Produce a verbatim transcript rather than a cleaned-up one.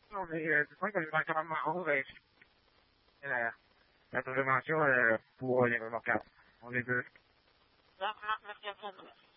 Non, mais euh, c'est vrai que je vais quand même en vrai. La, la confirmation euh, pour les remarquables. On les deux. D'accord, merci à vous.